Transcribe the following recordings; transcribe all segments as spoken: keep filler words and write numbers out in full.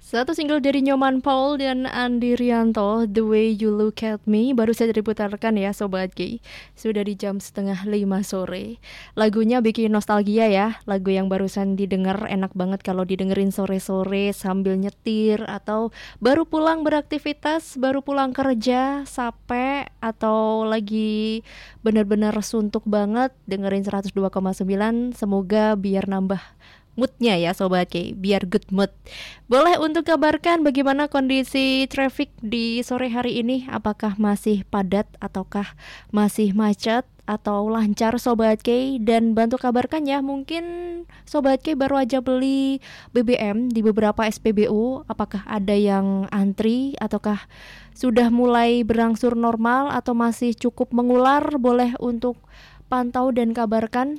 Satu single dari Nyoman Paul dan Andi Rianto, The Way You Look At Me, baru saja diputarkan ya Sobat Gay. Sudah di jam setengah lima sore. Lagunya bikin nostalgia ya. Lagu yang barusan didengar enak banget kalau didengerin sore-sore sambil nyetir, atau baru pulang beraktivitas, baru pulang kerja, capek, atau lagi benar-benar suntuk banget dengerin seratus dua koma sembilan. Semoga biar nambah moodnya ya Sobat K, biar good mood. Boleh untuk kabarkan bagaimana kondisi traffic di sore hari ini? Apakah masih padat ataukah masih macet atau lancar Sobat K? Dan bantu kabarkan ya, mungkin Sobat K baru aja beli B B M di beberapa S P B U. Apakah ada yang antri ataukah sudah mulai berangsur normal atau masih cukup mengular? Boleh untuk pantau dan kabarkan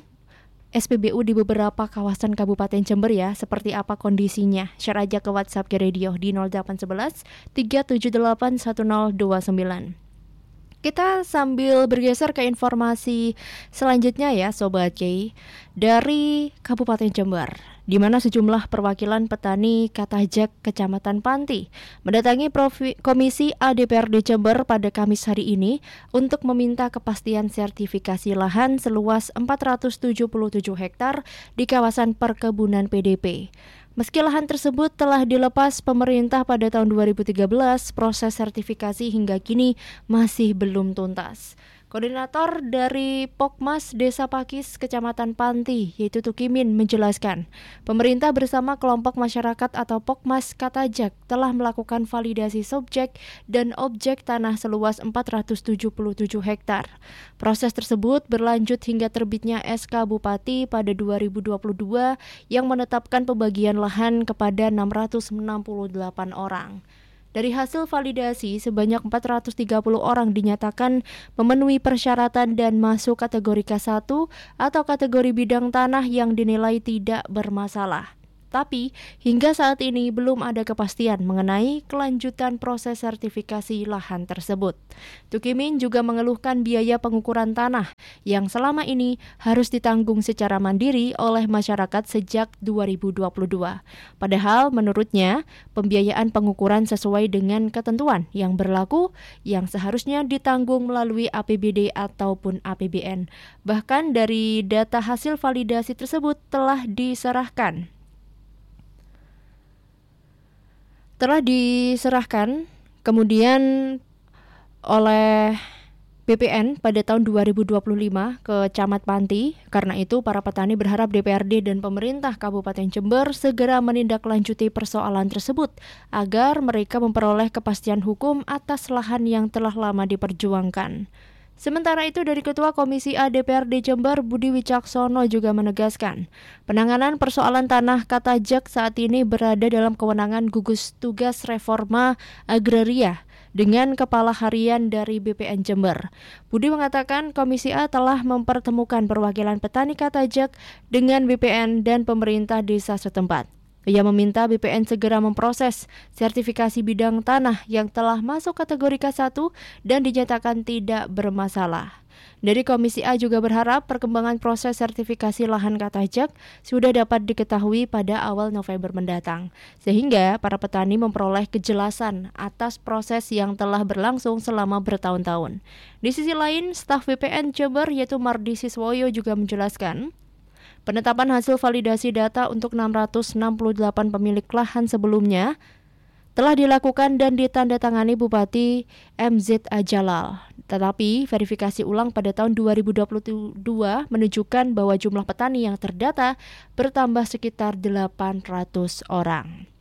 S P B U di beberapa kawasan Kabupaten Jember ya, seperti apa kondisinya. Share aja ke WhatsApp ke radio di nol delapan satu satu tiga tujuh delapan satu nol dua sembilan. Kita sambil bergeser ke informasi selanjutnya ya Sobat K, dari Kabupaten Jember, di mana sejumlah perwakilan petani Katajak Kecamatan Panti mendatangi Provi- Komisi A D P R D Jember pada Kamis hari ini untuk meminta kepastian sertifikasi lahan seluas empat ratus tujuh puluh tujuh hektar di kawasan perkebunan P D P. Meski lahan tersebut telah dilepas pemerintah pada tahun dua ribu tiga belas, proses sertifikasi hingga kini masih belum tuntas. Koordinator dari Pokmas Desa Pakis Kecamatan Panti, yaitu Tukimin, menjelaskan, pemerintah bersama kelompok masyarakat atau Pokmas Katajak telah melakukan validasi subjek dan objek tanah seluas empat ratus tujuh puluh tujuh hektar. Proses tersebut berlanjut hingga terbitnya S K Bupati pada dua ribu dua puluh dua yang menetapkan pembagian lahan kepada enam ratus enam puluh delapan orang. Dari hasil validasi, sebanyak empat ratus tiga puluh orang dinyatakan memenuhi persyaratan dan masuk kategori K satu atau kategori bidang tanah yang dinilai tidak bermasalah. Tapi, hingga saat ini belum ada kepastian mengenai kelanjutan proses sertifikasi lahan tersebut. Tukimin juga mengeluhkan biaya pengukuran tanah yang selama ini harus ditanggung secara mandiri oleh masyarakat sejak dua ribu dua puluh dua. Padahal menurutnya, pembiayaan pengukuran sesuai dengan ketentuan yang berlaku yang seharusnya ditanggung melalui A P B D ataupun A P B N. Bahkan dari data hasil validasi tersebut telah diserahkan telah diserahkan kemudian oleh B P N pada tahun dua ribu dua puluh lima ke Camat Panti. Karena itu para petani berharap D P R D dan pemerintah Kabupaten Jember segera menindaklanjuti persoalan tersebut agar mereka memperoleh kepastian hukum atas lahan yang telah lama diperjuangkan. Sementara itu dari Ketua Komisi A D P R D Jember Budi Wicaksono juga menegaskan, penanganan persoalan tanah Katajak saat ini berada dalam kewenangan gugus tugas reforma agraria dengan kepala harian dari B P N Jember. Budi mengatakan Komisi A telah mempertemukan perwakilan petani Katajak dengan B P N dan pemerintah desa setempat. Ia meminta B P N segera memproses sertifikasi bidang tanah yang telah masuk kategori K satu dan dinyatakan tidak bermasalah. Dari Komisi A juga berharap perkembangan proses sertifikasi lahan Katajak sudah dapat diketahui pada awal November mendatang, sehingga para petani memperoleh kejelasan atas proses yang telah berlangsung selama bertahun-tahun. Di sisi lain, staf B P N Jember yaitu Mardi Siswoyo juga menjelaskan, penetapan hasil validasi data untuk enam ratus enam puluh delapan pemilik lahan sebelumnya telah dilakukan dan ditandatangani Bupati M Z A Jalal. Tetapi verifikasi ulang pada tahun dua ribu dua puluh dua menunjukkan bahwa jumlah petani yang terdata bertambah sekitar delapan ratus orang.